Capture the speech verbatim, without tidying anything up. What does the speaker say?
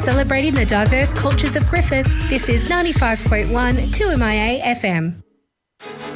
Celebrating the diverse cultures of Griffith, this is ninety-five point one two M I A F M.